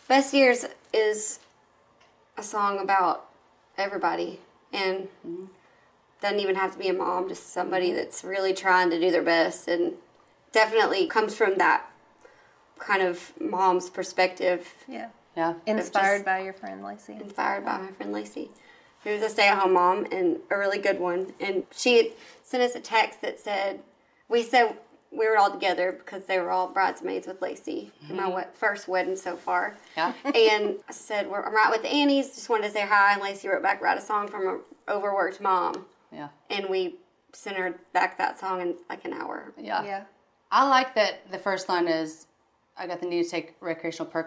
Best Years is a song about everybody, and doesn't even have to be a mom, just somebody that's really trying to do their best, and definitely comes from that kind of mom's perspective. Yeah. Yeah. Inspired by your friend Lacey. Inspired by my friend Lacey, who was a stay-at-home mom and a really good one. And she had sent us a text that said we were all together because they were all bridesmaids with Lacey in my first wedding so far. Yeah. And I said, I'm right with the Annies, just wanted to say hi. And Lacey wrote back, write a song from an overworked mom. Yeah. And we sent her back that song in like an hour. Yeah. Yeah. I like that the first line is, I got the need to take recreational